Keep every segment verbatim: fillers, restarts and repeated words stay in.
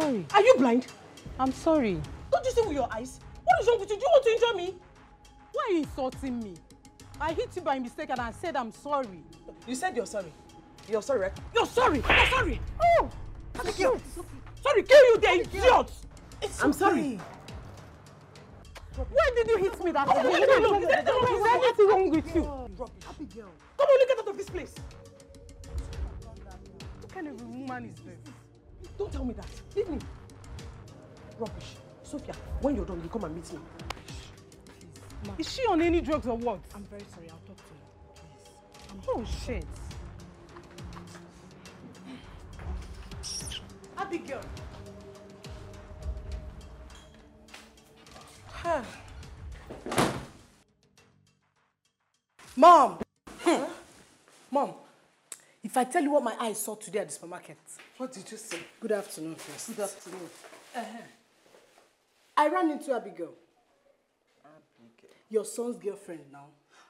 sorry. Are you blind? I'm sorry. Don't you see with your eyes? What is wrong with you? Do you want to injure me? Why are you insulting me? I hit you by mistake and I said I'm sorry. You said you're sorry. You're sorry, right? You're sorry. You're sorry. Oh! Abigail. Sorry, kill you, the idiot! It's I'm sorry. Why did you hit me that way? Is there anything wrong with you? Abigail. Come on, get out of this place. What kind of a woman is this? Don't tell me that. Leave me. Rubbish. Sophia, when you're done, you come and meet me. Ma. Is she on any drugs or what? I'm very sorry. I'll talk to you. Please. Oh, shit. Abigail. Huh. Mom. Huh? Mom, if I tell you what my eyes saw today at the supermarket. What did you say? Good afternoon, first. Good afternoon. Uh-huh. I ran into Abigail. Abigail. Your son's girlfriend now.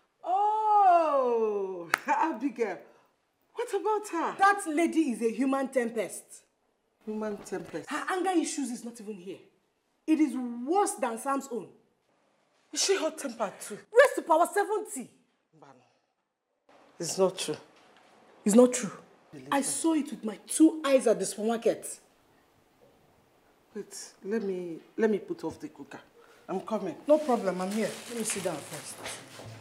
Oh, Abigail. What about her? That lady is a human tempest. Human tempest. Her anger issues is not even here. It is worse than Sam's own. Is she hot-tempered too? Raised to power seventy. Man, it's not true. It's not true. I saw it with my two eyes at the supermarket. Wait, let me let me put off the cooker. I'm coming. No problem, I'm here. Let me sit down first.